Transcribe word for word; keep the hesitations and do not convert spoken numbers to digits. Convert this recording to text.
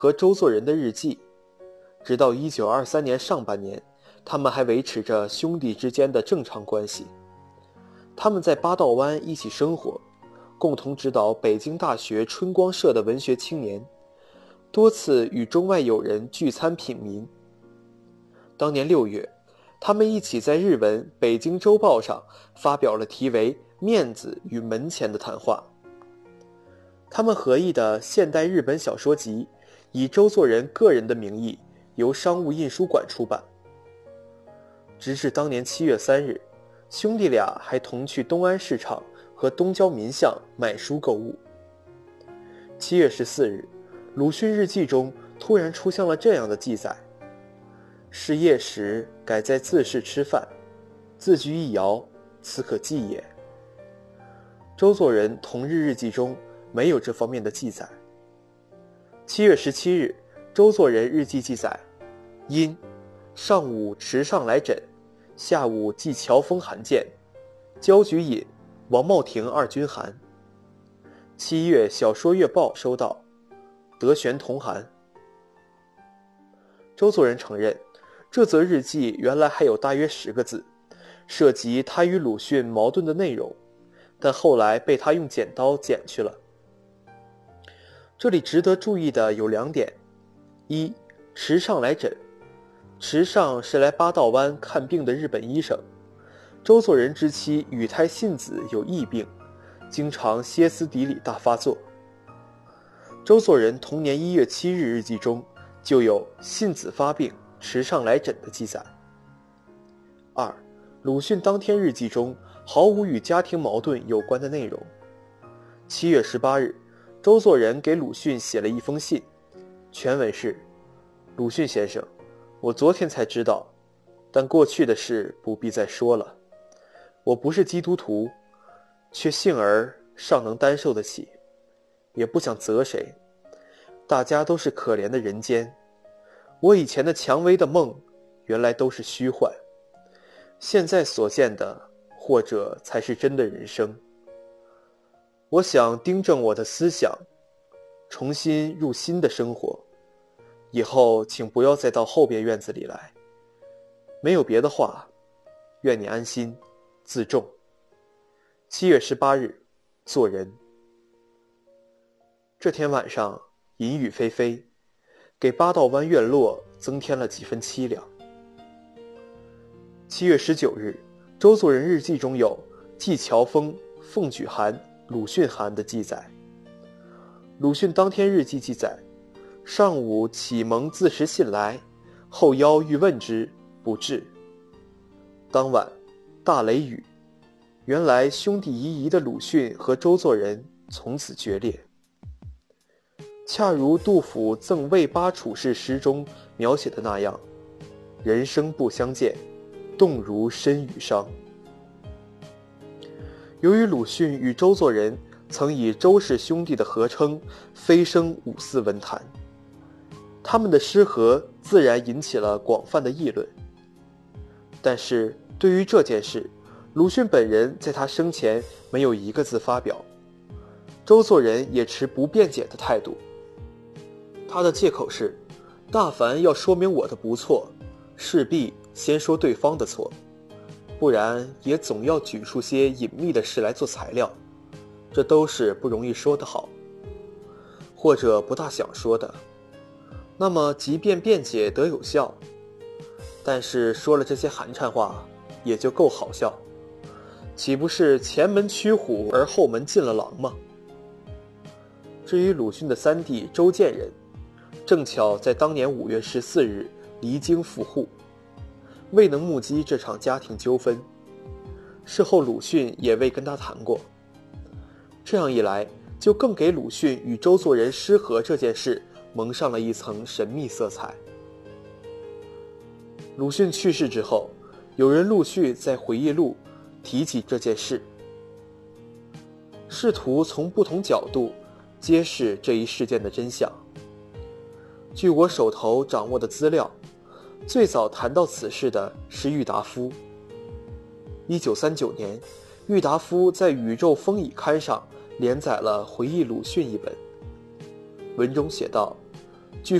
和周作人的日记。直到一九二三年上半年，他们还维持着兄弟之间的正常关系。他们在八道湾一起生活，共同指导北京大学春光社的文学青年，多次与中外友人聚餐品茗。当年六月，他们一起在日文《北京周报》上发表了题为《面子与门前》的谈话。他们合译的现代日本小说集以周作人个人的名义由商务印书馆出版。直至当年七月三日，兄弟俩还同去东安市场和东郊民巷买书购物。七月十四日，鲁迅日记中突然出现了这样的记载：是夜时改在自室吃饭，自居一窑，此可记也。周作人同日日记中没有这方面的记载。七月十七日，周作人日记记载：因上午池上来诊，下午寄乔峰函件，焦菊隐、王茂庭二军函。七月小说月报收到，德玄同函。周作人承认，这则日记原来还有大约十个字，涉及他与鲁迅矛盾的内容，但后来被他用剪刀剪去了。这里值得注意的有两点：一，池上来诊。池上是来八道湾看病的日本医生，周作人之妻羽胎信子有疫病，经常歇斯底里大发作。周作人同年一月七日日记中就有信子发病，池上来诊的记载。二，鲁迅当天日记中毫无与家庭矛盾有关的内容。七月十八日，周作人给鲁迅写了一封信，全文是：鲁迅先生，我昨天才知道，但过去的事不必再说了。我不是基督徒，却幸而尚能担受得起，也不想责谁，大家都是可怜的人间。我以前的蔷薇的梦原来都是虚幻，现在所见的或者才是真的人生。我想订正我的思想，重新入新的生活，以后请不要再到后边院子里来。没有别的话，愿你安心自重。七月十八日，做人。这天晚上阴雨霏霏，给八道湾院落增添了几分凄凉。七月十九日，周作人日记中有寄乔峰、奉举函、鲁迅函的记载。鲁迅当天日记记载：上午启蒙自持信来，后邀欲问之，不至。当晚大雷雨，原来兄弟谊谊的鲁迅和周作人从此决裂。恰如杜甫赠魏八处士诗中描写的那样，人生不相见，动如身与伤。由于鲁迅与周作人曾以周氏兄弟的合称飞升五四文坛，他们的诗和自然引起了广泛的议论。但是对于这件事，鲁迅本人在他生前没有一个字发表，周作人也持不辩解的态度。他的借口是，大凡要说明我的不错，势必先说对方的错，不然也总要举出些隐秘的事来做材料，这都是不容易说得好，或者不大想说的。那么即便辩解得有效，但是说了这些寒碜话也就够好笑，岂不是前门驱虎而后门进了狼吗？至于鲁迅的三弟周建人，正巧在当年五月十四日离京赴沪，未能目击这场家庭纠纷。事后鲁迅也未跟他谈过，这样一来就更给鲁迅与周作人失和这件事蒙上了一层神秘色彩。鲁迅去世之后，有人陆续在回忆录提起这件事，试图从不同角度揭示这一事件的真相。据我手头掌握的资料，最早谈到此事的是郁达夫。一九三九年，郁达夫在《宇宙风蚁》刊上连载了回忆鲁迅一本，文中写道： 据